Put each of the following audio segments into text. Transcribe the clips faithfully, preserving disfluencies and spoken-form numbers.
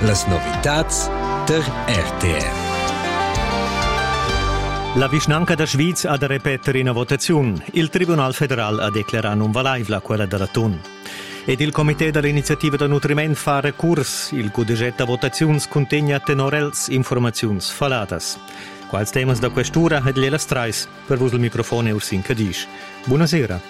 Las novitats der R T R. La Vischnanca da Schwyz ha da ripetere in votazione. Il Tribunal Federal ha declarato non valevla quella della T U N. Ed il Comité dell'Iniziativa da Nutriment fa recurs. Il cudegetta votazions contegna tenorels informazions faladas. Quals temas da questura ed gliela strais. Per vos il microfono Ursin Cadisch. Buonasera.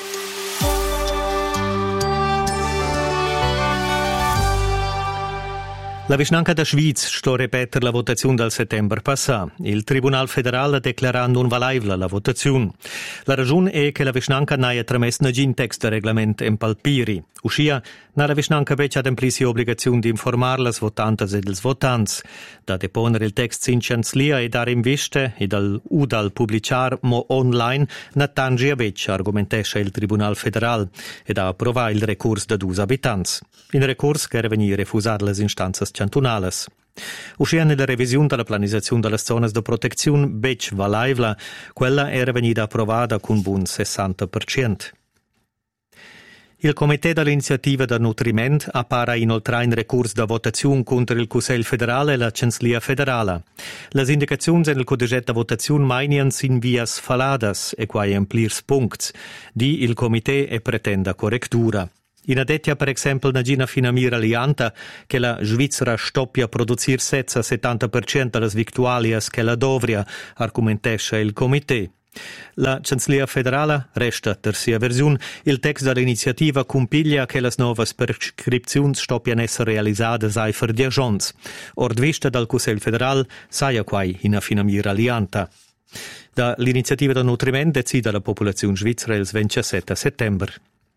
La Vischnanca da Schwyz sto ripetere la votazione del settembre passato. Il Tribunal Federale ha declarato non valevla la votazione. La ragione è che la Vischnanca non ha tramesso negin text de reglamento in palpiri. Uscia, na la Vischnanca beccia d'implisi obbligazione di informare las votantes ed ils votants, da deponere il text in canzlia e dare in viste e dal u dal pubblicar mo online na tangia beccia, argumentesce il Tribunal Federale, e da approvare il recurs da dus abitanti. In recurs che era venire refusar las instanzas cantonales. Uscia nella revisione della planizzazione delle zone di protezione bec valevla, quella era venuta approvata con buon sessanta per cento. Il Comité dell'Iniziativa da Nutriment appara inoltre in recurs da votazione contro il Consiglio federale e la Canzlia federale. Le indicazioni nel codigetto votazione mainian sin vias faladas e quai amplirs punct, di il Comité e pretenda correttura. In adettia, per esempio, una gina finamira lianta che la Svizzera stoppia a produzir sezza settanta per cento delle victualias che la dovria, argumentesce il Comité. La Canzlia federale resta terza versione. Il text dell'iniziativa compiglia che le nuove prescrizioni stoppiano essere realizzate ai per dieci anni. Ord vista dal Consiglio federale, saia quai in affinamira lianta. Da l'iniziativa da Nutriment decide la popolazione svizzera il ventisette settembre.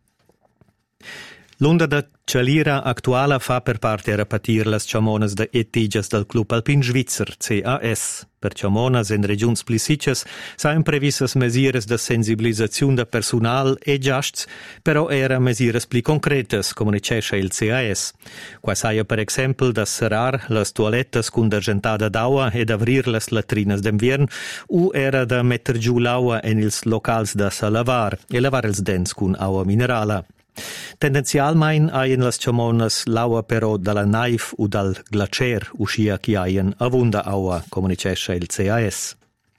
L'onda da cialira attuale fa per parte repetir las chamonas de etigas del Club Alpin Svizzer, C A S. Per chamonas en regions plisicas sain previsas mesures de sensibilisazione de personal e giasts, però era mesures pli concretas, comunicesce il C A S. Qua saia per esempio da serrar las toaletas con dergentada d'aua e d'avrir las latrinas d'invierno, u era da metter giù l'aua en ils locals da sa lavar e lavar ils dents con aua minerala. Tendenzialmein haien las chamonas l'aua però dalla naif o dal glacier uscia chi haien avunda aua, comunicesce il C A S.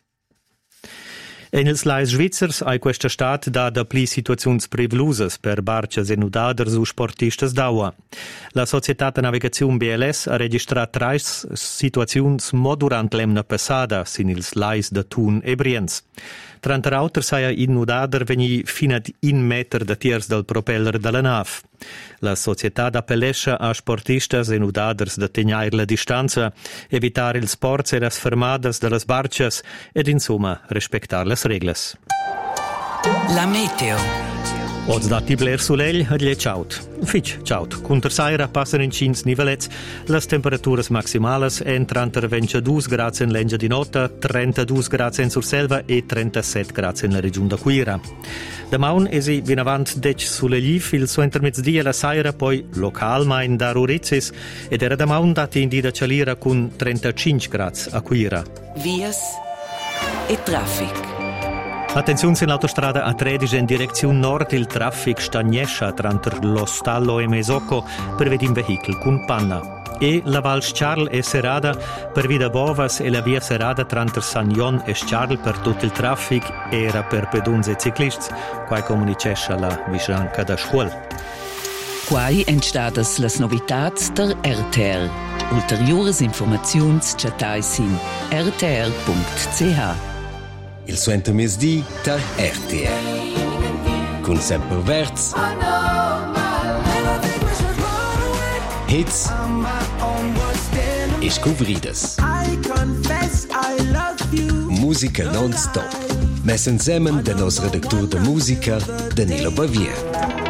En ils lais svizzers hai questa stat dada pli situaziuns privlusas per barcias e nudaders u sportistas d'aua. La Società de Navigazione B L S ha registrat trais situaziuns mo durant l'emna passada sin ils lais de Thun e Brienz. Trenta auter saia in nudader veni fino ad in meter da tiers del propeller della nav. La Società appellescha a sportistas e nudaders da tegnair la distanza, evitar il sports e las fermadas de las barcias ed insomma respectar las reglas. La meteo. Oz dati bler sulell ad lie ciaut. Fitch ciaut. Cunter saira passano in cins nivelets las temperaturas maximales en trentadue gradi in Lengia di Nota, trentadue gradi in Surselva e trentasette gradi in la regione da Quira. Da maun esi vinavant dec sull'eliv il suo intermezdia la saira poi localma in Darurizis ed era da maun dati in dida cialira con trentacinque gradi a Quira. Vias e traffic. Attenzione sull'autostrada A tredici in direzione nord, il traffic stagnescia tra lo Stallo e Mesocco per vedere un veicolo con panna. E la Val Sciarl e Serrada per Vida Bovas e la via Serrada tra Sagnon e Sciarl per tutto il traffic era per pedons e ciclisti, quai comunicesce la Vischnanca da Scuol. Quai entstadas las novitats der R T R. Ulteriores informaziuns chatais in r t r punct c h. Il suento mesdì der R T R. Con sempre verts. Hits. E scuvridas. Musica non-stop. Mes insieme del nostro redactor de musica, Danilo Bavier.